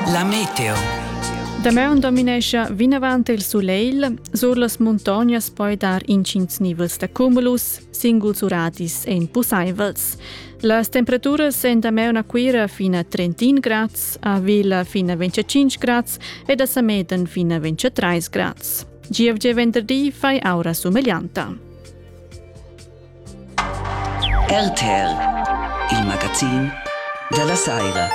La meteo. Da me dominesce vinavante il soleil, sur las montañas poi dar incins nivels da cumulus, singuls uradis en pusaivels. Las temperaturas sen da me una quira fino a 31 grads, a Villa fino a 25 grads ed a Sameden fino a 23 grads. GFG venerdì fai aura somiglianta. RTL, il magazine della Saira.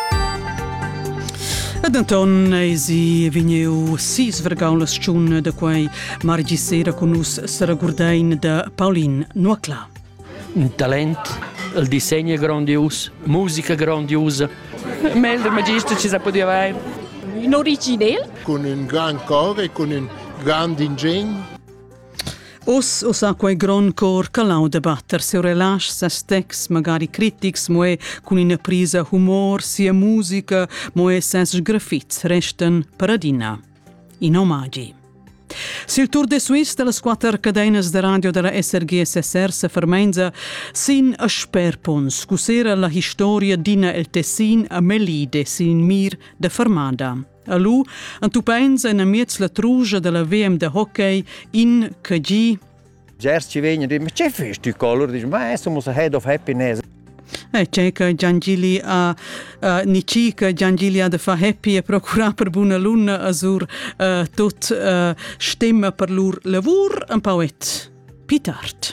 Ed Anton si vigneu sis vergaulas tschun da quei margi sera con us sarà gurdain da Paulin Nuacla. Un talent, il disegno è grandios, musica grandiosa. Melder magister ci sa poter avere. Un originale? Con un gran cor e con un grande ingegno. Os ha quei gran cor che lau debatter se relax ses text magari critics moe con una prisa humor sia musica moe ses graffits resten paradina in omaggi. Se il Tour de Suisse delle quattro cadenas de radio della SRG-SSR se fermenza sin a sperpons, cusera la storia d'ina el Tessin a Melide sin mir de fermada. A lu, tu pensa in amiez la truja della VM de hockey in KG. Gers ci vengono e dicono, ma c'è fai sti colori? Dice, ma siamo a head of happiness. C'è che Giangili a Nici che Giangili ha da fa happy e procurare per buona luna azur tot stemma per lur lavur un pauet pitart.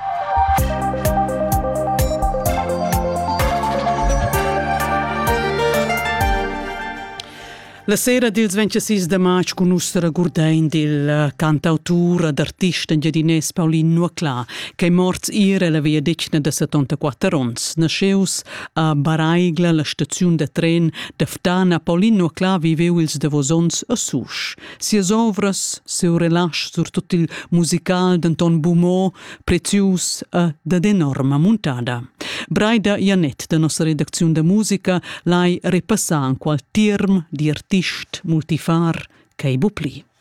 La sera del 26 de maggio con nostra gurdain del cantautor ed artista giardinès Paulin Nuacla, che è morto ieri alla via decina de 74 ans. Nasceus a Baraigla, la stazione de tren de Ftana, Paulin Nuacla viveu ils de vosons a Sush. Sias ovras, seu relax sur tot il musical d'Anton Beaumont, prezius ed enorma montada. Braida Janet, da nostra redazione de musica, l'hai ripassato qual term di artista multifar che è bupli.